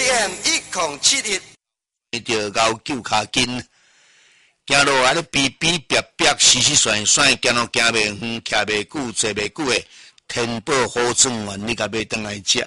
AM 1071， 伊着咬旧骹筋，行路安尼比比别别，死死甩甩，行路行袂远，徛袂久，坐袂久诶。天宝好状元，你甲买转来食。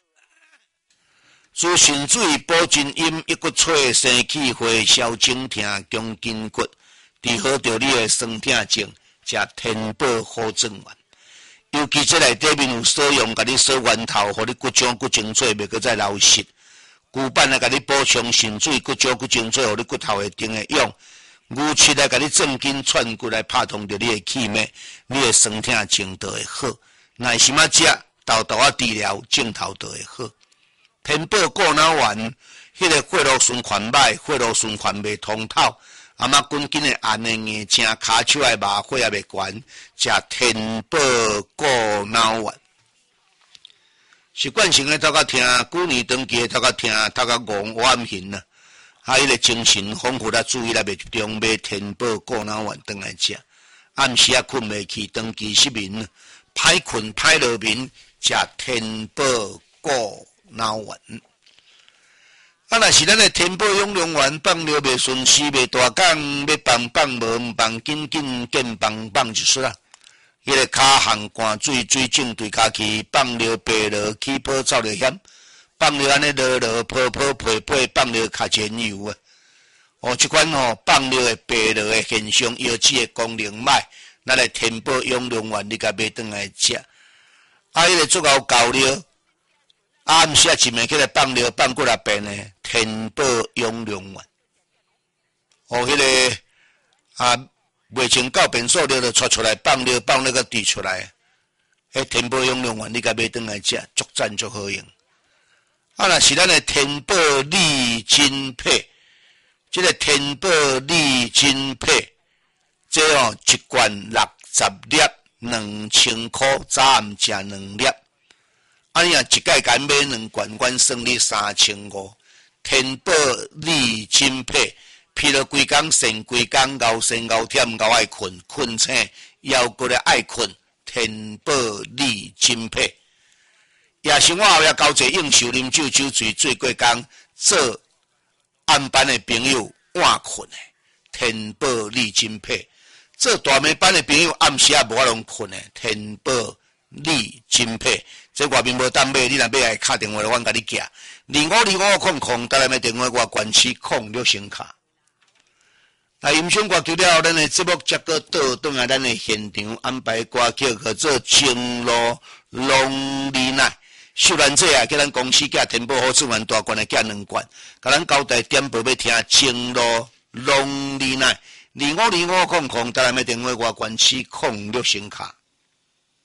自神水保真阴，一骨脆生气花，消肿痛，强筋骨。治好着你诶酸痛症，食天宝好状元。尤其这内底面有所用，甲你锁源头，互你骨浆骨精粹，袂搁再流失。牛板来甲你补充肾水，骨浆骨精粹，互你骨头会定会用。牛翅来甲你正筋串骨来拍通着你诶气脉，你诶酸痛症就会好。耐心啊食，豆豆啊治疗，镜头就会好。天宝过脑丸，迄个血路循环歹，血路循环袂通透，阿妈滚紧诶按诶眼睛，骹手诶麻血也袂悬，食天宝过脑丸。习惯性诶头壳疼，旧年长期诶头壳疼，头壳戆晚醒啊，迄个精神丰富啦，注意力袂集中，买天宝过脑丸转来食。暗时啊困袂去，长期失眠。歹困歹落眠，食天宝过脑丸。啊，若是咱的天宝养龙丸放了袂顺时，袂大讲，要放无毋放，紧紧见放就出啦。迄个骹项寒水水肿对骹去，放了白落起泡走了险，放了安尼落泡泡配配，放了较前油啊。哦，即款哦放了的白落的现象，药剂的功能歹。咱来天宝养龙丸，你甲买转来食。啊，迄个足够够了，暗时啊一暝起来放了，放过来变呢。天宝养龙丸，哦，迄个啊，未清到变数了就出来，放了个滴出来。迄天宝养龙丸，你甲买转来食，足赞足好用。啊，若是咱的天宝利金配，这个天宝利金配。这哦，一罐60粒，2000块，早暗食2粒。啊，你若一届敢买2罐，阮算你3500。天宝利金配，披了规工，剩规工，熬睡熬忝，熬爱困，困醒腰骨咧爱困。天宝利金配，夜生活后也交济应酬，啉酒酒醉醉过工，做暗班的朋友晚困的。天宝利金配。做大暝班的朋友暗时也无法通困诶，天宝利金配，这外面无当买，你若买来敲电话来，阮甲你寄252500，台来电话我关起06声卡。那音响歌曲了，咱的节目则个倒转来咱的现场安排歌曲去做情路龙里奈。秀兰姐啊，叫咱公司寄天宝好状元大罐来寄2罐，甲咱交代点报要听情路龙里奈。252500，台来电话我关起06声卡。